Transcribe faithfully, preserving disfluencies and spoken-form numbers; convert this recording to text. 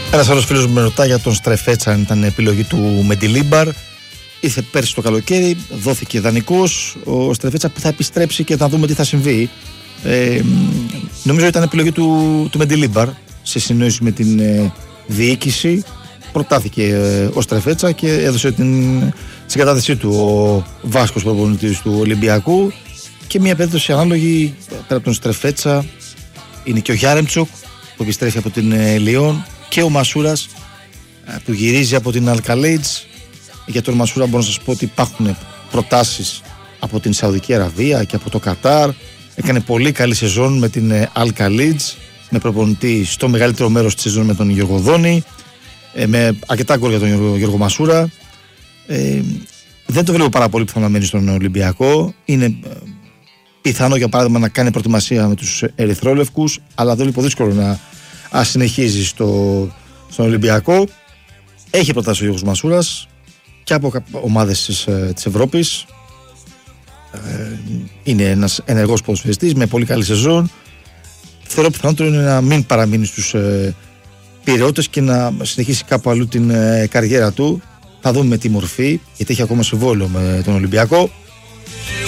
Ένας άλλος φίλος μου με ρωτά για τον Στρεφέτσα αν ήταν επιλογή του Μεντιλίμπαρ. Ήρθε πέρσι το καλοκαίρι, δόθηκε δανεικός. Ο Στρεφέτσα που θα επιστρέψει και θα δούμε τι θα συμβεί. Ε, νομίζω ήταν επιλογή του, του Μεντιλίμπαρ σε συνεννόηση με την ε, διοίκηση. Προτάθηκε ε, ο Στρεφέτσα και έδωσε την συγκατάθεσή του ο Βάσκος προπονητής του Ολυμπιακού. Και μια περίπτωση ανάλογη πέρα από τον Στρεφέτσα είναι και ο Γιάρεμτσοκ που επιστρέφει από την ε, Λιόν και ο Μασούρας ε, που γυρίζει από την Αλκαλέιτς. Για τον Μασούρα μπορώ να σας πω ότι υπάρχουν προτάσεις από την Σαουδική Αραβία και από το Κατάρ. Έκανε πολύ καλή σεζόν με την Αλκαλέιτς, με προπονητή στο μεγαλύτερο μέρος της σεζόν με τον Γιώργο Δόνη, ε, με αρκετά γκολ για τον Γιώργο, Γιώργο Μασούρα. Ε, δεν το βλέπω πάρα πολύ πιθανό να μένει στον Ολυμπιακό. Είναι ε, πιθανό για παράδειγμα να κάνει προετοιμασία με τους ερυθρόλευκους, αλλά δεν είναι δύσκολο να α, συνεχίζει στο, στον Ολυμπιακό. Έχει προτάσει ο Γιώργος Μασούρας και από ομάδες της, της Ευρώπης. Ε, είναι ένας ενεργός ποδοσφαιριστής με πολύ καλή σεζόν. Θεωρώ πιθανότερο είναι να μην παραμείνει στους ε, Πειραιώτες και να συνεχίσει κάπου αλλού την ε, καριέρα του. Θα δούμε με τι μορφή, γιατί έχει ακόμα συμβόλαιο με τον Ολυμπιακό.